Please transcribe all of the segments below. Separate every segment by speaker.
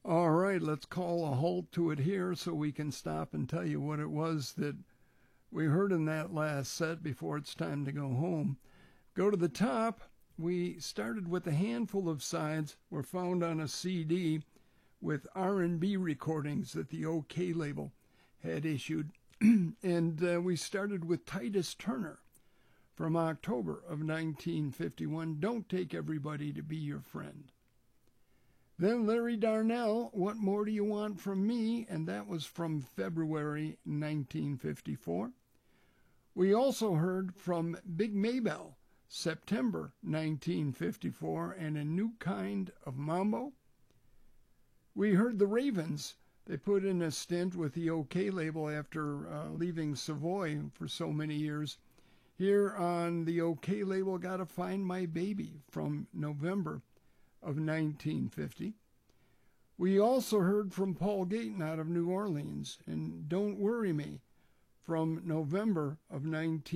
Speaker 1: All right, let's call a halt to it here so we can stop and tell you what it was that we heard in that last set before it's time to go home. Go to the top. We started with a handful of sides were found on a CD with R&B recordings that the OK label had issued. And we started with Titus Turner from October of 1951, Don't Take Everybody to Be Your Friend. Then Larry Darnell, What More Do You Want From Me? And that was from February 1954. We also heard from Big Maybelle, September 1954, and A New Kind of Mambo. We heard the Ravens. They put in a stint with the OK label after leaving Savoy for so many years. Here on the OK label, Gotta Find My Baby from November of 1950. We also heard from Paul Gayton out of New Orleans and Don't Worry Me from November of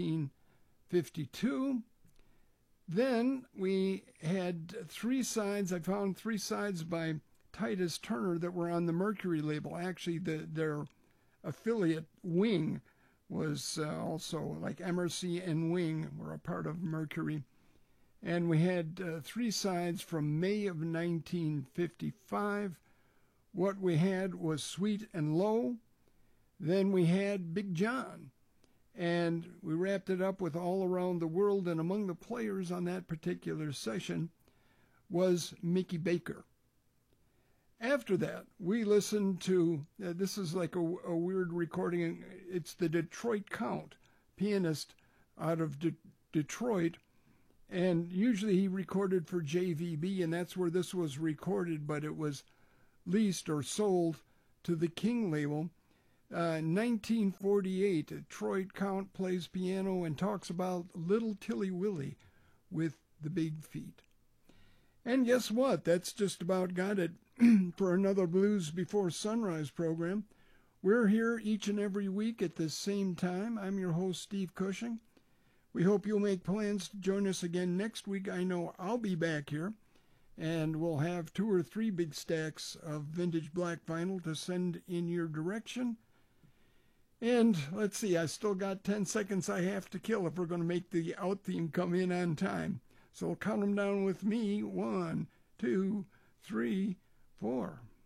Speaker 1: 1952. Then we had three sides. I found three sides by Titus Turner that were on the Mercury label. Actually, their affiliate Wing was also, like MRC and Wing were a part of Mercury. And we had three sides from May of 1955. What we had was Sweet and Low. Then we had Big John. And we wrapped it up with All Around the World. And among the players on that particular session was Mickey Baker. After that, we listened to, this is like a weird recording. It's the Detroit Count, pianist out of Detroit. And usually he recorded for JVB, and that's where this was recorded, but it was leased or sold to the King label. 1948, Detroit Count plays piano and talks about Little Tilly Willie with the big feet. And guess what? That's just about got it for another Blues Before Sunrise program. We're here each and every week at the same time. I'm your host, Steve Cushing. We hope you'll make plans to join us again next week. I know I'll be back here, and we'll have 2 or 3 big stacks of vintage black vinyl to send in your direction. And let's see, I still got 10 seconds I have to kill if we're going to make the out theme come in on time. So count them down with me. 1, 2, 3, 4.